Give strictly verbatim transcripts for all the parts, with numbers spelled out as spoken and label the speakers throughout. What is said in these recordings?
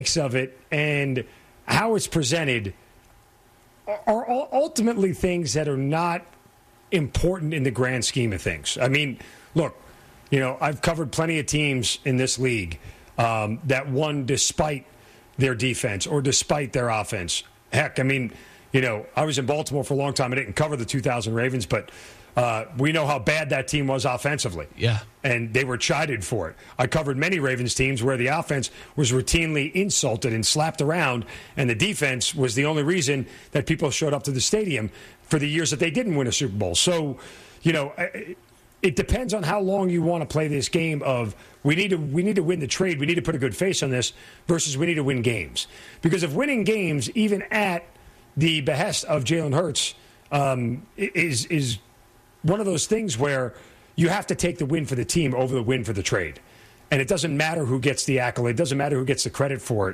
Speaker 1: of it and how it's presented are ultimately things that are not important in the grand scheme of things. I mean, look, you know, I've covered plenty of teams in this league um, that won despite their defense or despite their offense. Heck, I mean, you know, I was in Baltimore for a long time. I didn't cover the two thousand Ravens, but uh, we know how bad that team was offensively.
Speaker 2: Yeah.
Speaker 1: And they were chided for it. I covered many Ravens teams where the offense was routinely insulted and slapped around, and the defense was the only reason that people showed up to the stadium for the years that they didn't win a Super Bowl. So, you know, it depends on how long you want to play this game of we need to we need to win the trade, we need to put a good face on this, versus we need to win games. Because if winning games, even at the behest of Jalen Hurts, um, is is one of those things where you have to take the win for the team over the win for the trade. And it doesn't matter who gets the accolade. It doesn't matter who gets the credit for it.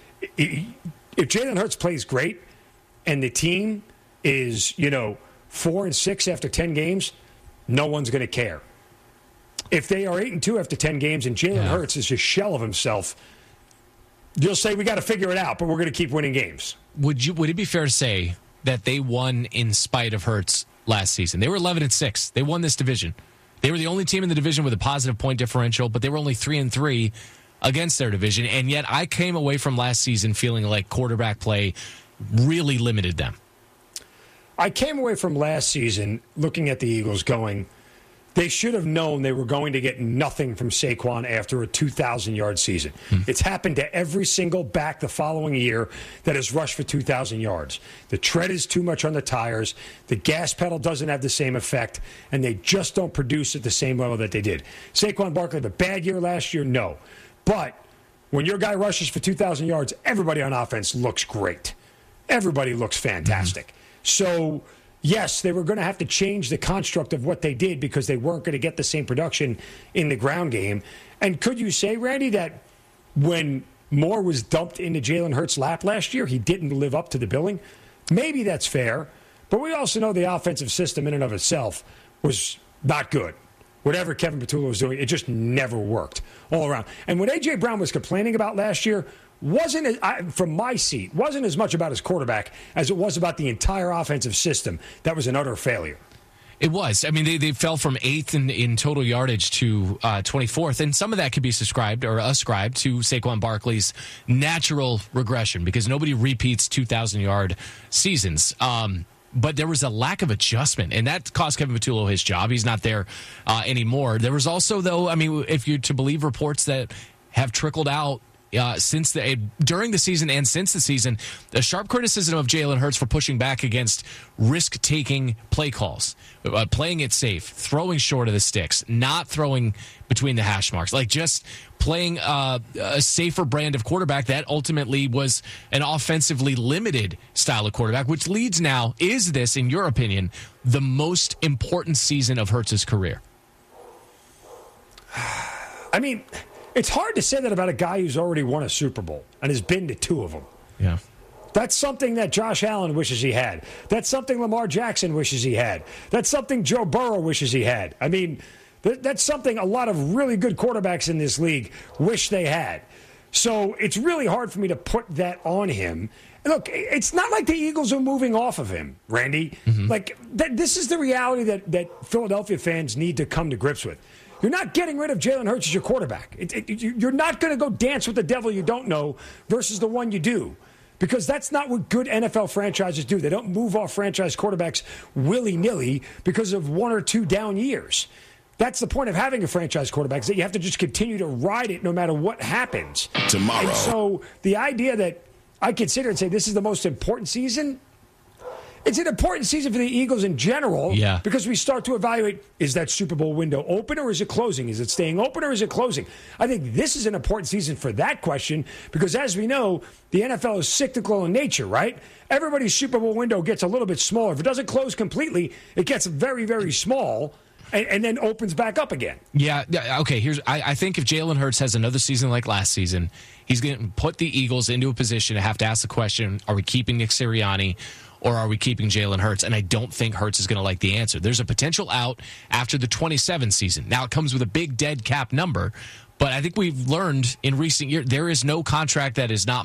Speaker 1: If Jalen Hurts plays great and the team is, you know, four and six after ten games, no one's going to care. If they are eight and two after ten games and Jalen yeah. Hurts is a shell of himself, you'll say we got to figure it out, but we're going to keep winning games.
Speaker 2: Would you? Would it be fair to say that they won in spite of Hurts last season? They were eleven and six. They won this division. They were the only team in the division with a positive point differential, but they were only three and three against their division. And yet, I came away from last season feeling like quarterback play really limited them.
Speaker 1: I came away from last season looking at the Eagles going, they should have known they were going to get nothing from Saquon after a two thousand yard season. Hmm. It's happened to every single back the following year that has rushed for two thousand yards. The tread is too much on the tires. The gas pedal doesn't have the same effect, and they just don't produce at the same level that they did. Saquon Barkley had a bad year last year? No. But when your guy rushes for two thousand yards, everybody on offense looks great. Everybody looks fantastic. Hmm. So, yes, they were going to have to change the construct of what they did because they weren't going to get the same production in the ground game. And could you say, Randy, that when Moore was dumped into Jalen Hurts' lap last year, he didn't live up to the billing? Maybe that's fair. But we also know the offensive system in and of itself was not good. Whatever Kevin Petula was doing, it just never worked all around. And what A J. Brown was complaining about last year wasn't, from my seat, wasn't as much about his quarterback as it was about the entire offensive system. That was an utter failure.
Speaker 2: It was. I mean, they, they fell from eighth in, in total yardage to uh, twenty-fourth, and some of that could be subscribed or ascribed to Saquon Barkley's natural regression because nobody repeats two thousand yard seasons. Um, but there was a lack of adjustment, and that cost Kevin Petula his job. He's not there uh, anymore. There was also, though, I mean, if you're to believe reports that have trickled out Uh, since the during the season and since the season, a sharp criticism of Jalen Hurts for pushing back against risk-taking play calls, uh, playing it safe, throwing short of the sticks, not throwing between the hash marks, like just playing uh, a safer brand of quarterback that ultimately was an offensively limited style of quarterback, which leads now, is this, in your opinion, the most important season of Hurts' career?
Speaker 1: I mean, it's hard to say that about a guy who's already won a Super Bowl and has been to two of them.
Speaker 2: Yeah.
Speaker 1: That's something that Josh Allen wishes he had. That's something Lamar Jackson wishes he had. That's something Joe Burrow wishes he had. I mean, th- that's something a lot of really good quarterbacks in this league wish they had. So it's really hard for me to put that on him. And look, it's not like the Eagles are moving off of him, Randy. Mm-hmm. Like, th- this is the reality that, that Philadelphia fans need to come to grips with. You're not getting rid of Jalen Hurts as your quarterback. It, it, you're not going to go dance with the devil you don't know versus the one you do, because that's not what good N F L franchises do. They don't move off franchise quarterbacks willy-nilly because of one or two down years. That's the point of having a franchise quarterback, is that you have to just continue to ride it no matter what happens.
Speaker 3: Tomorrow.
Speaker 1: And so the idea that I consider and say this is the most important season, it's an important season for the Eagles in general,
Speaker 2: yeah.
Speaker 1: because we start to evaluate, is that Super Bowl window open or is it closing? Is it staying open or is it closing? I think this is an important season for that question because, as we know, the N F L is cyclical in nature, right? Everybody's Super Bowl window gets a little bit smaller. If it doesn't close completely, it gets very, very small and, and then opens back up again.
Speaker 2: Yeah, okay, here's I, I think if Jalen Hurts has another season like last season, he's going to put the Eagles into a position to have to ask the question, are we keeping Nick Sirianni or are we keeping Jalen Hurts? And I don't think Hurts is going to like the answer. There's a potential out after the twenty-seven season. Now, it comes with a big dead cap number, but I think we've learned in recent years there is no contract that is not